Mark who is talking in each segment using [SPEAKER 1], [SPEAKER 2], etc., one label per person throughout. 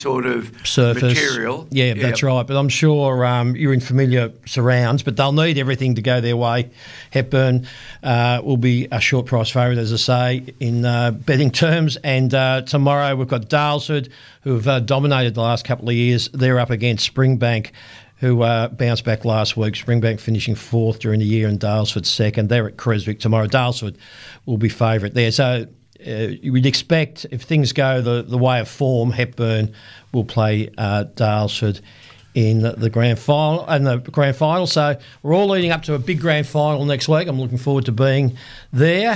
[SPEAKER 1] sort of
[SPEAKER 2] surface
[SPEAKER 1] material.
[SPEAKER 2] Yeah, that's right. But I'm sure you're in familiar surrounds, but they'll need everything to go their way. Hepburn will be a short price favourite, as I say, in betting terms. And tomorrow we've got Daylesford, who have dominated the last couple of years. They're up against Springbank, who bounced back last week. Springbank finishing 4th during the year and Daylesford 2nd. They're at Creswick tomorrow. Daylesford will be favourite there. So you would expect, if things go the way of form, Hepburn will play Daylesford in the grand final. So we're all leading up to a big grand final next week. I'm looking forward to being there.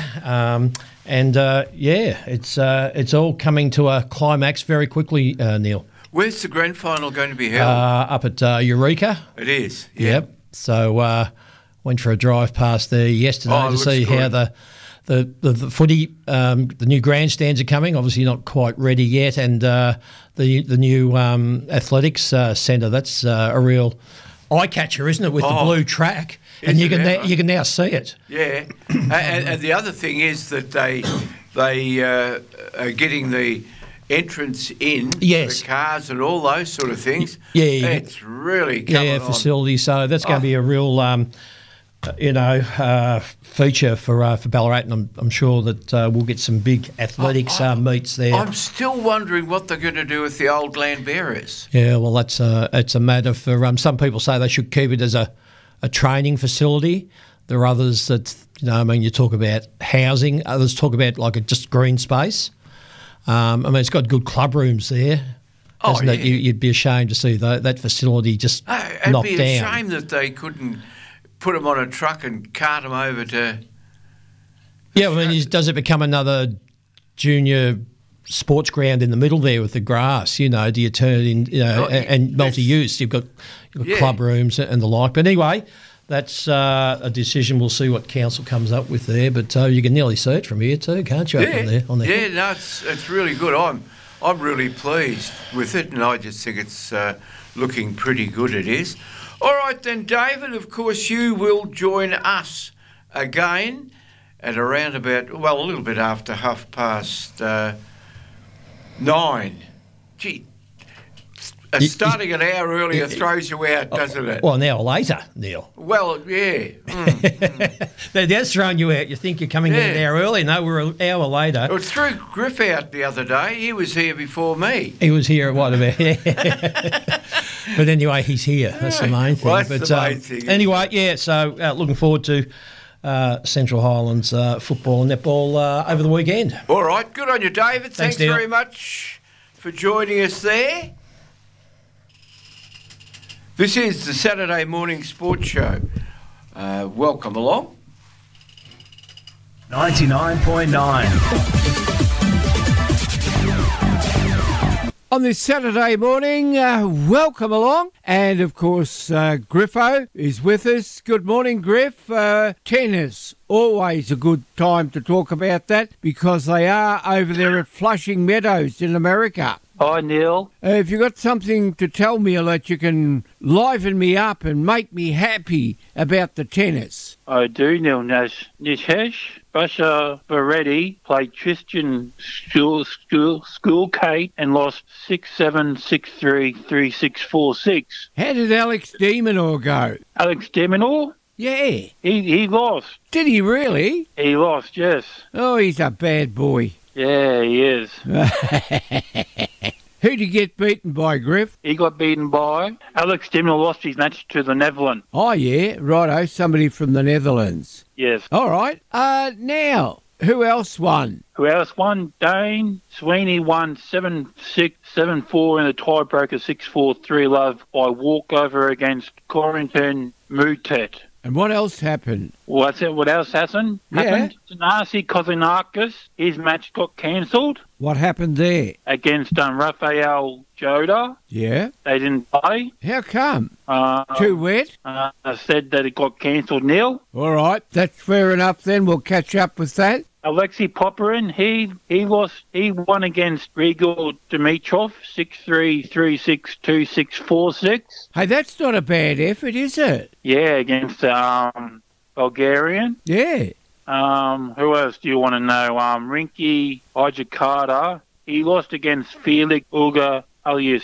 [SPEAKER 2] It's all coming to a climax very quickly, Neil.
[SPEAKER 1] Where's the grand final going to be held?
[SPEAKER 2] Up at Eureka.
[SPEAKER 1] It is, yeah.
[SPEAKER 2] Yep. So went for a drive past there yesterday to see how the footy, the new grandstands are coming. Obviously not quite ready yet, and the new athletics centre. That's a real eye catcher, isn't it? With the blue track, and you can now see it.
[SPEAKER 1] Yeah, and the other thing is that they are getting the entrance in, the cars and all those sort of things.
[SPEAKER 2] Yeah,
[SPEAKER 1] it's really coming on.
[SPEAKER 2] Facility. So that's going to be a real feature for Ballarat, and I'm sure that we'll get some big athletics meets there.
[SPEAKER 1] I'm still wondering what they're going to do with the old land bearers.
[SPEAKER 2] Yeah, well, it's a matter for some people say they should keep it as a training facility. There are others that, you talk about housing. Others talk about like just green space. It's got good club rooms there. Isn't it? You'd be ashamed to see that facility just knocked down.
[SPEAKER 1] It'd be a shame that they couldn't put them on a truck and cart them over to...
[SPEAKER 2] Yeah, does it become another junior sports ground in the middle there with the grass? Do you turn it in, and multi-use? You've got club rooms and the like. But anyway, that's a decision. We'll see what council comes up with there. But you can nearly see it from here too, can't you? On there.
[SPEAKER 1] Yeah, no, it's really good. I'm really pleased with it, and I just think it's looking pretty good. It is. All right then, David, of course you will join us again at around about, a little bit after 9:30. Gee, starting an hour earlier throws you out, doesn't it?
[SPEAKER 2] Well, an hour later, Neil.
[SPEAKER 1] Well, yeah.
[SPEAKER 2] That's throwing you out. You think you're coming in an hour early. No, we're an hour later.
[SPEAKER 1] It threw Griff out the other day. He was here before me.
[SPEAKER 2] He was here at what about? But anyway, he's here. That's the main thing.
[SPEAKER 1] Well, that's the main thing.
[SPEAKER 2] Anyway, so looking forward to Central Highlands football and netball over the weekend.
[SPEAKER 1] All right, good on you, David. Thanks
[SPEAKER 2] Neil.
[SPEAKER 1] very much for joining us there. This is the Saturday Morning Sports Show. Welcome along.
[SPEAKER 3] 99.9.
[SPEAKER 4] On this Saturday morning, welcome along. And, of course, Griffo is with us. Good morning, Griff. Tennis, always a good time to talk about that because they are over there at Flushing Meadows in America.
[SPEAKER 5] Hi, Neil.
[SPEAKER 4] If you've got something to tell me that you can liven me up and make me happy about the tennis.
[SPEAKER 5] I do, Neil. Nishesh Basha Varetti played Tristan School Kate and lost 6-7, 6-3, 3-6, 4-6.
[SPEAKER 4] How did Alex de Minaur go?
[SPEAKER 5] Alex de Minaur?
[SPEAKER 4] Yeah.
[SPEAKER 5] He lost.
[SPEAKER 4] Did he really?
[SPEAKER 5] He lost, yes.
[SPEAKER 4] Oh, he's a bad boy.
[SPEAKER 5] Yeah, he is.
[SPEAKER 4] Who'd he get beaten by, Griff?
[SPEAKER 5] He got beaten by... Alex de Minaur lost his match to the Netherlands.
[SPEAKER 4] Oh, yeah. Righto. Somebody from the Netherlands.
[SPEAKER 5] Yes.
[SPEAKER 4] All right. Now, who else won?
[SPEAKER 5] Who else won? Dane Sweeney won 7-6, 7-4 in the tiebreaker 6-4, 3-love by walkover against Corentin Moutet.
[SPEAKER 4] And what else happened?
[SPEAKER 5] What else happened? Thanasi Kozinakis, his match got cancelled.
[SPEAKER 4] What happened there?
[SPEAKER 5] Against Rafael Joda.
[SPEAKER 4] Yeah.
[SPEAKER 5] They didn't play.
[SPEAKER 4] How come? Too wet?
[SPEAKER 5] I said that it got cancelled, Neil.
[SPEAKER 4] All right, that's fair enough then. We'll catch up with that.
[SPEAKER 5] Alexei Popyrin, he won against Grigor Dimitrov 6-3, 3-6, 2-6, 4-6.
[SPEAKER 4] Hey, that's not a bad effort, is it?
[SPEAKER 5] Yeah, against Bulgarian.
[SPEAKER 4] Yeah.
[SPEAKER 5] Who else do you want to know? Rinky Ijakata, he lost against Felix Uga alias